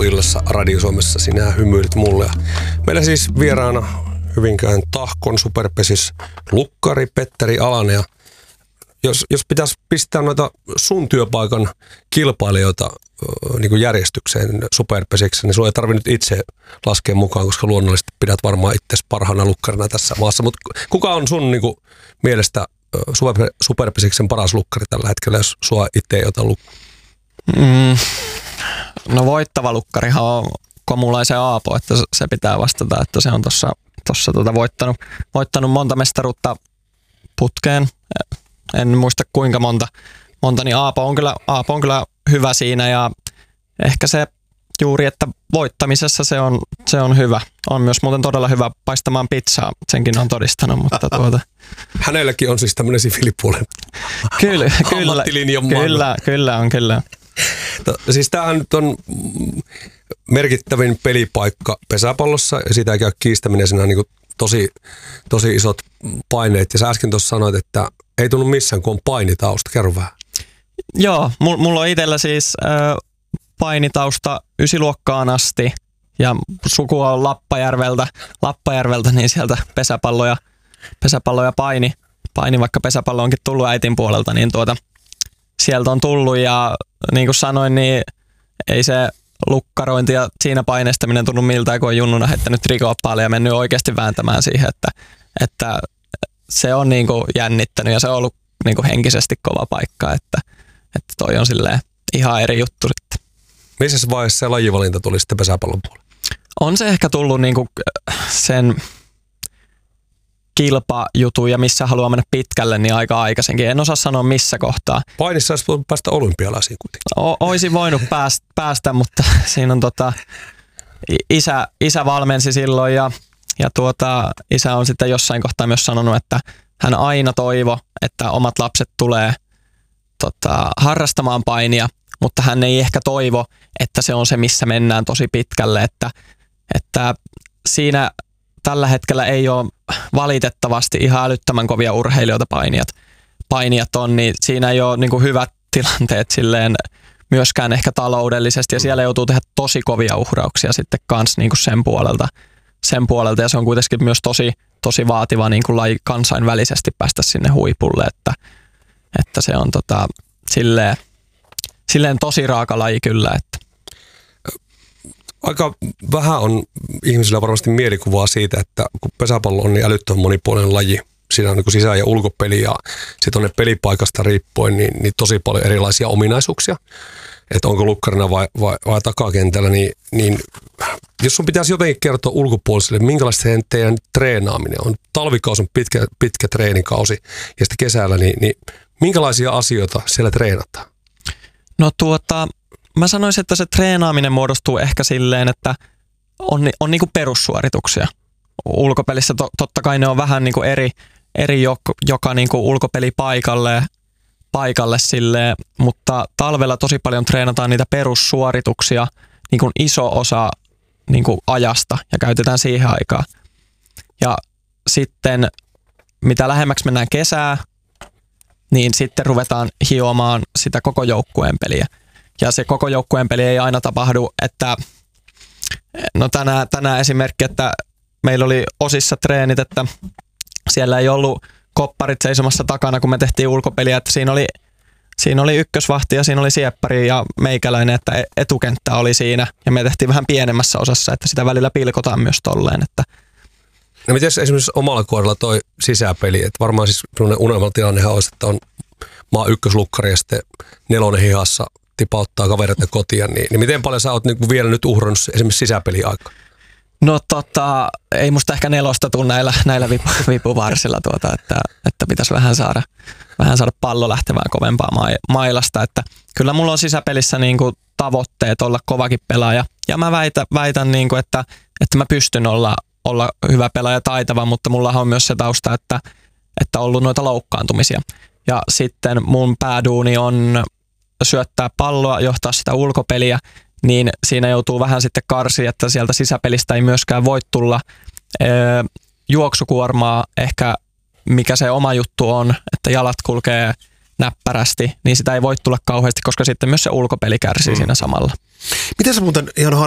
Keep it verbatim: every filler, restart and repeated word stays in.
aamuillassa Radio Suomessa. Sinä hymyilit mulle. Ja meillä siis vieraana Hyvinkään Tahkon superpesis lukkari Petteri Alanen. Ja jos, jos pitäisi pistää noita sun työpaikan kilpailijoita niin kuin järjestykseen superpesiksi, niin sulla ei tarvinnut itse laskea mukaan, koska luonnollisesti pidät varmaan itse parhaana lukkarina tässä maassa. Mutta kuka on sun niin kuin mielestä super, superpesiksen paras lukkari tällä hetkellä, jos sua itse ei ota lukkaa? Mm, no voittava lukkarihan on Komulaisen Aapo, että se pitää vastata, että se on tuossa tossa tota voittanut, voittanut monta mestaruutta putkeen. En muista kuinka monta, monta niin Aapo on, kyllä, Aapo on kyllä hyvä siinä ja ehkä se juuri, että voittamisessa se on, se on hyvä. On myös muuten todella hyvä paistamaan pizzaa, senkin on todistanut, mutta tuota. Hänelläkin on siis tämmöinen siviilipuolen kyllä, kyllä, ammattilinjan kyllä, kyllä on, kyllä. To, siis tämähän nyt on merkittävin pelipaikka pesäpallossa ja sitä ei käy kiistäminen, siinä on niin kuin tosi, tosi isot paineet. Ja sä äsken tuossa sanoit, että ei tunnu missään, kun on painitausta. Kerro vähän. Joo, mulla on itsellä siis äh, painitausta ysiluokkaan asti ja sukua on Lappajärveltä, Lappajärveltä niin sieltä pesäpallo ja, pesäpallo ja paini. Paini, vaikka pesäpallo onkin tullut äitin puolelta, niin tuota, sieltä on tullut ja niin kuin sanoin, niin ei se lukkarointi ja siinä paineistaminen tunnu miltään, kun on junnuna heittänyt trikooppaille ja mennyt oikeasti vääntämään siihen, että, että se on niin kuin jännittänyt ja se on ollut niin kuin henkisesti kova paikka, että, että toi on silleen ihan eri juttu sitten. Missä vaiheessa se lajivalinta tuli sitten pesäpallon puolelle? On se ehkä tullut niin kuin sen kilpajutun ja missä haluaa mennä pitkälle, niin aika aikaisinkin. En osaa sanoa missä kohtaa. Painissa olisi voinut päästä olympialaisiin kuitenkin. O- oisin voinut päästä, päästä, mutta siinä on tota, isä, isä valmensi silloin ja, ja tuota, isä on sitten jossain kohtaa myös sanonut, että hän aina toivo, että omat lapset tulee tota, harrastamaan painia, mutta hän ei ehkä toivo, että se on se, missä mennään tosi pitkälle, että, että siinä tällä hetkellä ei ole valitettavasti ihan älyttömän kovia urheilijoita painijat, painijat on, niin siinä ei ole niin kuin hyvät tilanteet silleen myöskään ehkä taloudellisesti ja siellä joutuu tehdä tosi kovia uhrauksia sitten kans niin kuin sen puolelta, sen puolelta ja se on kuitenkin myös tosi, tosi vaativa niin kuin laji kansainvälisesti päästä sinne huipulle, että, että se on tota, silleen, silleen tosi raaka laji kyllä, että aika vähän on ihmisillä varmasti mielikuvaa siitä, että kun pesäpallo on niin älyttömän monipuolinen laji, siinä on niin kuin sisä- ja ulkopeli ja sitten on ne pelipaikasta riippuen niin, niin tosi paljon erilaisia ominaisuuksia. Että onko lukkarina vai, vai, vai takakentällä, niin, niin jos sun pitäisi jotenkin kertoa ulkopuoliselle, minkälaista teidän treenaaminen on. Talvikausi on pitkä, pitkä treenikausi ja sitten kesällä, niin, niin minkälaisia asioita siellä treenataan? No tuota, mä sanoisin, että se treenaaminen muodostuu ehkä silleen, että on, on niinku perussuorituksia. Ulkopelissä to, totta kai ne on vähän niinku eri, eri joka, joka niinku ulkopelipaikalle paikalle silleen, mutta talvella tosi paljon treenataan niitä perussuorituksia niinku iso osa niinku ajasta ja käytetään siihen aikaa. Ja sitten mitä lähemmäksi mennään kesää, niin sitten ruvetaan hiomaan sitä koko joukkueen peliä. Ja se koko joukkueen peli ei aina tapahdu, että no tänään, tänään esimerkki, että meillä oli osissa treenit, että siellä ei ollut kopparit seisomassa takana, kun me tehtiin ulkopeliä, että siinä oli, siinä oli ykkösvahti ja siinä oli sieppari ja meikäläinen, että etukenttä oli siinä ja me tehtiin vähän pienemmässä osassa, että sitä välillä pilkotaan myös tolleen. Että no miten esimerkiksi omalla kohdalla toi sisäpeli, että varmaan siis unelmatilannehan olisi, että on maa ykköslukkari ja sitten nelonen hihassa tipauttaa kavereita kotia, niin, niin miten paljon sä oot niin vielä nyt uhrannut esimerkiksi sisäpeliaikaa? No tota, ei musta ehkä nelosta tule näillä, näillä vipu, vipuvarsilla tuota, että, että pitäisi vähän saada, vähän saada pallo lähtevään kovempaa mailasta, että kyllä mulla on sisäpelissä niin kuin tavoitteet olla kovakin pelaaja ja mä väitän, väitän niin kuin, että, että mä pystyn olla, olla hyvä pelaaja taitava, mutta mulla on myös se tausta, että, että on ollut noita loukkaantumisia ja sitten mun pääduuni on syöttää palloa, johtaa sitä ulkopeliä, niin siinä joutuu vähän sitten karsiin, että sieltä sisäpelistä ei myöskään voi tulla ee, juoksukuormaa, ehkä mikä se oma juttu on, että jalat kulkee näppärästi, niin sitä ei voi tulla kauheasti, koska sitten myös se ulkopeli kärsii mm. siinä samalla. Miten sä muuten ihan